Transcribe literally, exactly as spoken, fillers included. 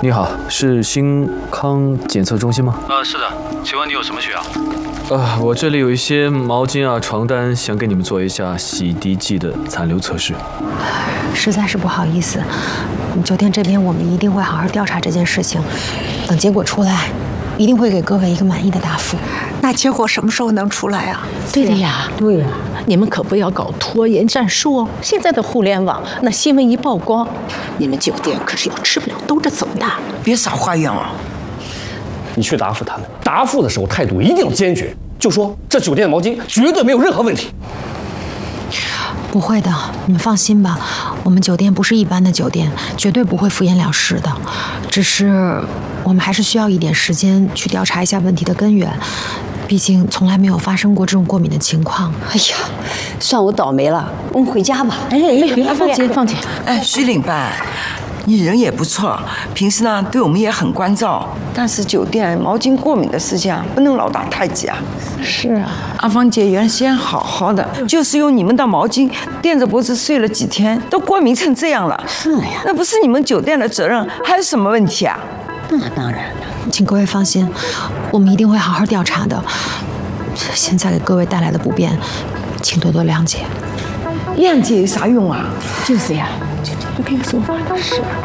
你好，是新康检测中心吗？ 啊，是的，请问你有什么需要？ 呃，我这里有一些毛巾啊、床单，想给你们做一下洗涤剂的残留测试。 实在是不好意思，酒店这边我们一定会好好调查这件事情，等结果出来，一定会给各位一个满意的答复。 那结果什么时候能出来啊？ 对的呀，对呀，你们可不要搞拖延战术哦。现在的互联网，那新闻一曝光，你们酒店可是要吃不了兜着走的。 别耍花样了。 你去答复他们，答复的时候态度一定要坚决，就说这酒店的毛巾绝对没有任何问题。 不会的，你们放心吧，我们酒店不是一般的酒店，绝对不会敷衍了事的。只是我们还是需要一点时间去调查一下问题的根源，毕竟从来没有发生过这种过敏的情况。 哎呀，算我倒霉了，我们回家吧。 哎哎，别放姐，放姐。 哎，徐领班，你人也不错，平时呢对我们也很关照，但是酒店毛巾过敏的事情不能老打太极啊。 是啊， 阿芳姐原先好好的，就是用你们的毛巾垫着脖子睡了几天，都过敏成这样了。 是呀， 那不是你们酒店的责任，还有什么问题啊？ 那当然了。 请各位放心，我们一定会好好调查的。现在给各位带来的不便，请多多谅解。 谅解有啥用啊？ 就是呀，就就就可以说是。